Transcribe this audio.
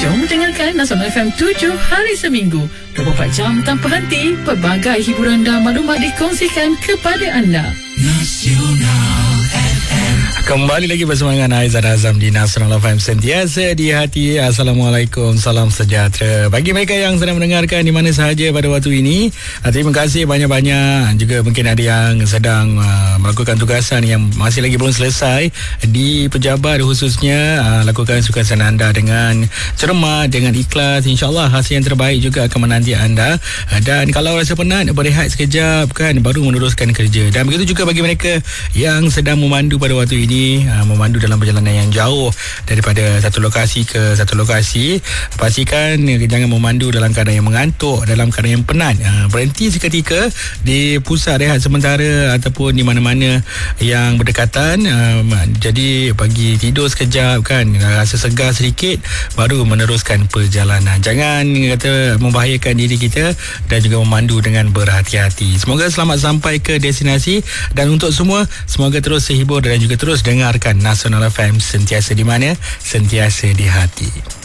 Jom dengarkan Nasional FM 7 hari seminggu 24 jam tanpa henti. Pelbagai hiburan dan maklumat dikongsikan kepada anda. Nasional FM. Kembali lagi bersama dengan Aizat Azam di Nasional FM, sentiasa di hati. Assalamualaikum, salam sejahtera bagi mereka yang sedang mendengarkan di mana sahaja pada waktu ini. Terima kasih banyak-banyak. Juga mungkin ada yang sedang melakukan tugasan yang masih lagi belum selesai di pejabat, khususnya lakukan tugasan anda dengan cermat, dengan ikhlas. InsyaAllah hasil yang terbaik juga akan menanti anda. Dan kalau rasa penat, berehat sekejap kan, baru meneruskan kerja. Dan begitu juga bagi mereka yang sedang memandu pada waktu ini, memandu dalam perjalanan yang jauh daripada satu lokasi ke satu lokasi. Pastikan jangan memandu dalam keadaan yang mengantuk, dalam keadaan yang penat. Berhenti seketika di pusat rehat sementara ataupun di mana-mana yang berdekatan. Jadi bagi tidur sekejap kan, rasa segar sedikit, baru meneruskan perjalanan. Jangan kata membahayakan diri kita dan juga memandu dengan berhati-hati. Semoga selamat sampai ke destinasi. Dan untuk semua, semoga terus terhibur dan juga terus dengarkan Nasional FM, sentiasa di mana, sentiasa di hati.